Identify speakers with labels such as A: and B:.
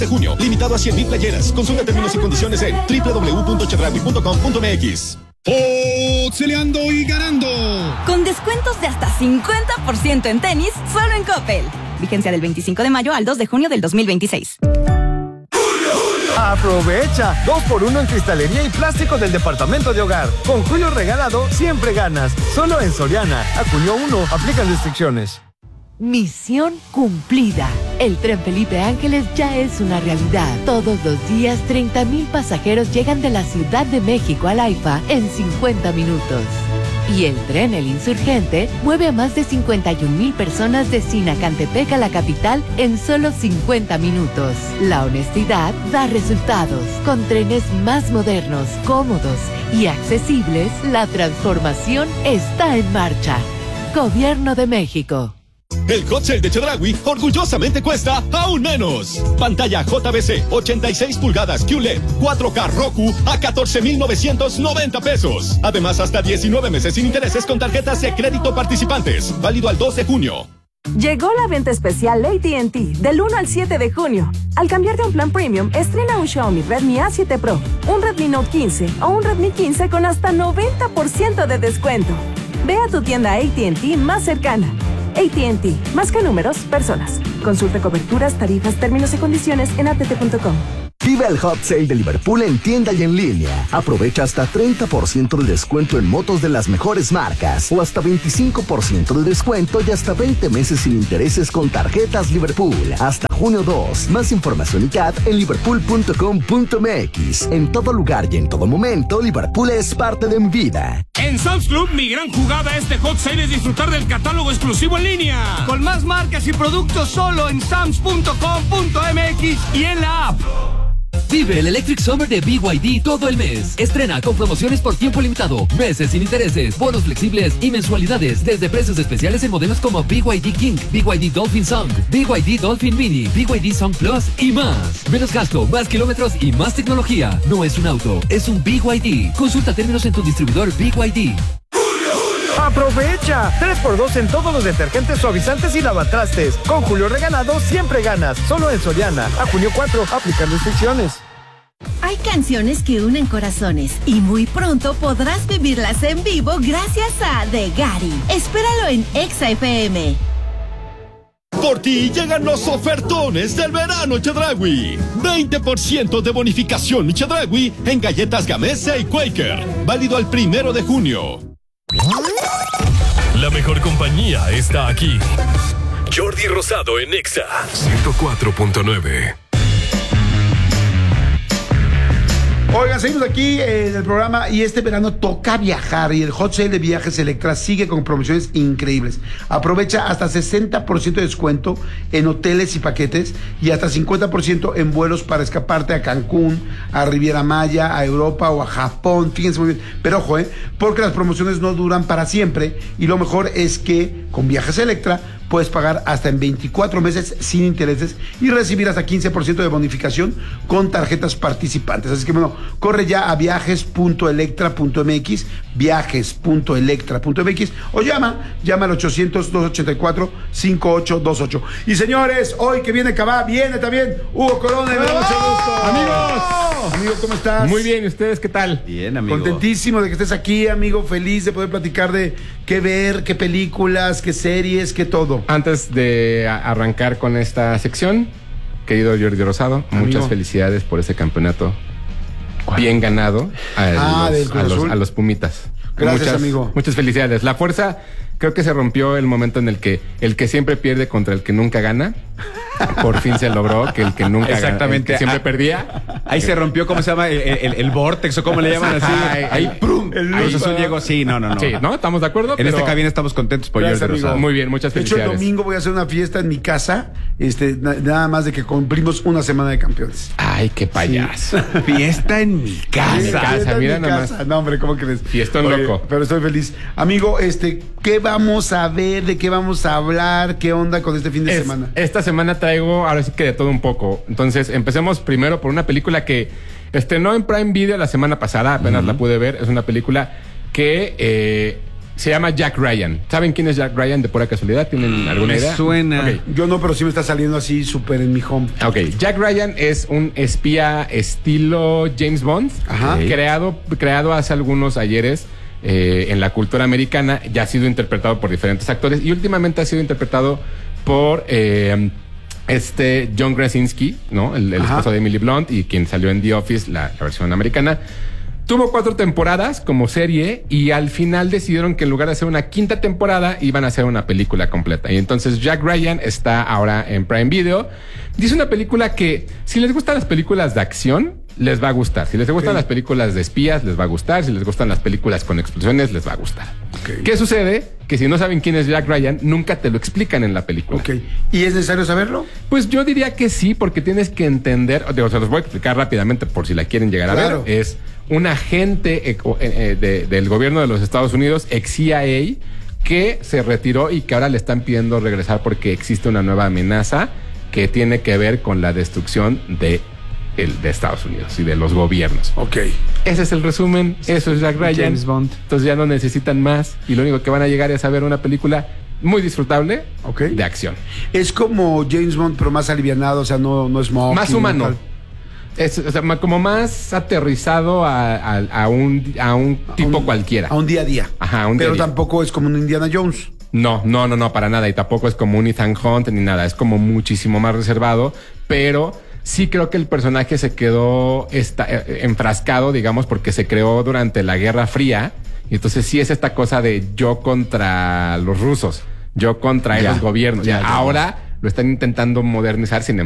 A: De junio, limitado a 100,000 playeras. Consulta términos y condiciones en www.chedraui.com.mx.
B: Boxeleando y ganando.
C: Con descuentos de hasta 50% en tenis, solo en Coppel. Vigencia del 25 de mayo al 2 de junio del 2026.
D: Aprovecha 2x1 en cristalería y plástico del departamento de hogar. Con Julio Regalado siempre ganas. Solo en Soriana. A junio 1 aplican restricciones.
E: Misión cumplida. El Tren Felipe Ángeles ya es una realidad. Todos los días 30,000 pasajeros llegan de la Ciudad de México al AIFA en 50 minutos. Y el tren El Insurgente mueve a más de 51,000 personas de Sinacantepec a la capital en solo 50 minutos. La honestidad da resultados. Con trenes más modernos, cómodos y accesibles, la transformación está en marcha. Gobierno de México.
A: El hot sale de Chedraui orgullosamente cuesta aún menos. Pantalla JVC 86 pulgadas QLED 4K Roku a 14,990 pesos. Además, hasta 19 meses sin intereses con tarjetas de crédito participantes. Válido al 2 de junio.
F: Llegó la venta especial AT&T del 1 al 7 de junio. Al cambiarte a un plan premium, estrena un Xiaomi Redmi A7 Pro, un Redmi Note 15 o un Redmi 15 con hasta 90% de descuento. Ve a tu tienda AT&T más cercana. AT&T, más que números, personas. Consulta coberturas, tarifas, términos y condiciones en att.com.
G: Vive el hot sale de Liverpool en tienda y en línea. Aprovecha hasta 30% de descuento en motos de las mejores marcas o hasta 25% de descuento y hasta 20 meses sin intereses con tarjetas Liverpool. Hasta junio 2. Más información y CAT en liverpool.com.mx. En todo lugar y en todo momento, Liverpool es parte de mi vida.
B: En Sam's Club, mi gran jugada este hot sale es disfrutar del catálogo exclusivo en línea. Con más marcas y productos solo en sams.com.mx y en la app.
H: Vive el Electric Summer de BYD todo el mes. Estrena con promociones por tiempo limitado, meses sin intereses, bonos flexibles y mensualidades desde precios especiales en modelos como BYD King, BYD Dolphin Song, BYD Dolphin Mini, BYD Song Plus y más. Menos gasto, más kilómetros y más tecnología. No es un auto, es un BYD. Consulta términos en tu distribuidor BYD.
D: ¡Aprovecha! 3x2 en todos los detergentes, suavizantes y lavatrastes. Con Julio Regalado siempre ganas. Solo en Soriana. A junio 4 aplican restricciones.
I: Hay canciones que unen corazones y muy pronto podrás vivirlas en vivo gracias a The Gary. Espéralo en Exa FM.
A: Por ti llegan los ofertones del verano Chedraui. 20% de bonificación Chedraui en galletas Gamesa y Quaker. Válido al 1 de junio.
J: La mejor compañía está aquí. Jordi Rosado en Exa 104.9.
K: Oigan, seguimos aquí en el programa y este verano toca viajar y el hot sale de Viajes Electra sigue con promociones increíbles. Aprovecha hasta 60% de descuento en hoteles y paquetes y hasta 50% en vuelos para escaparte a Cancún, a Riviera Maya, a Europa o a Japón. Fíjense muy bien. Pero ojo, porque las promociones no duran para siempre y lo mejor es que con Viajes Electra puedes pagar hasta en 24 meses sin intereses y recibir hasta 15% de bonificación con tarjetas participantes. Así que bueno, corre ya a viajes.electra.mx, viajes.electra.mx o llama al 800-284-5828. Y señores, hoy que viene Cabá, viene también Hugo Corona. Mucho gusto.
L: Amigos.
K: Amigo, ¿cómo estás?
L: Muy bien, ¿y ustedes qué tal?
K: Bien, amigo. Contentísimo de que estés aquí, amigo. Feliz de poder platicar de qué ver, qué películas, qué series, qué todo.
L: Antes de arrancar con esta sección, querido Jordi Rosado, amigo, muchas felicidades por ese campeonato. ¿Cuál? Bien ganado a los Pumitas.
K: Gracias, amigo.
L: Muchas felicidades. La fuerza, creo que se rompió el momento en el que siempre pierde contra el que nunca gana. Por fin se logró que el que nunca
M: exactamente
L: gana, el que siempre perdía.
M: Ahí se rompió, ¿cómo se llama? El vortex o cómo le llaman así. Ahí ¡prum! Cruz Azul llegó. Sí, no.
L: Sí, ¿no? ¿Estamos de acuerdo?
M: En esta cabina estamos contentos por Jordi Rosado.
L: Muy bien, muchas felicidades.
K: De hecho, el domingo voy a hacer una fiesta en mi casa, nada más de que cumplimos una semana de campeones.
L: Ay, qué payaso.
M: Sí. Fiesta en mi casa.
L: Mira nada más.
K: No, hombre, ¿cómo crees?
L: Fiestón loco.
K: Pero estoy feliz. Amigo, ¿qué vamos a ver? ¿De qué vamos a hablar? ¿Qué onda con este fin de semana?
L: Esta semana traigo, ahora sí que de todo un poco. Entonces, empecemos primero por una película que estrenó en Prime Video la semana pasada, apenas la pude ver. Es una película que Se llama Jack Ryan. ¿Saben quién es Jack Ryan de pura casualidad? ¿Tienen alguna idea?
M: Suena.
L: Okay.
K: Yo no, pero sí me está saliendo así súper en mi home.
L: Ok, Jack Ryan es un espía estilo James Bond, creado hace algunos ayeres en la cultura americana. Ya ha sido interpretado por diferentes actores y últimamente ha sido interpretado por John Krasinski, ¿no? El esposo de Emily Blunt y quien salió en The Office, la versión americana. Tuvo 4 temporadas como serie y al final decidieron que en lugar de hacer una 5ª temporada iban a hacer una película completa. Y entonces Jack Ryan está ahora en Prime Video. Y es una película que, si les gustan las películas de acción, les va a gustar. Si les gustan las películas de espías, les va a gustar. Si les gustan las películas con explosiones, les va a gustar. ¿Qué sucede? Que si no saben quién es Jack Ryan, nunca te lo explican en la película.
K: ¿Y es necesario saberlo?
L: Pues yo diría que sí, porque tienes que entender, se los voy a explicar rápidamente por si la quieren llegar a ver. Es un agente del gobierno de los Estados Unidos, ex-CIA, que se retiró y que ahora le están pidiendo regresar porque existe una nueva amenaza que tiene que ver con la destrucción de Estados Unidos y de los gobiernos. Ese es el resumen. Eso es Jack Ryan.
M: James Bond.
L: Entonces ya no necesitan más y lo único que van a llegar es a ver una película muy disfrutable de acción.
K: Es como James Bond, pero más alivianado, o sea, no es
L: más humano. Es como más aterrizado a un tipo cualquiera.
K: A un día a día.
L: Ajá, un día
K: pero
L: a día.
K: Tampoco es como un Indiana Jones.
L: No, para nada. Y tampoco es como un Ethan Hunt ni nada. Es como muchísimo más reservado, pero sí creo que el personaje se quedó enfrascado, digamos, porque se creó durante la Guerra Fría. Y entonces sí es esta cosa de yo contra los rusos, yo contra los gobiernos. Ahora lo están intentando modernizar, sin embargo.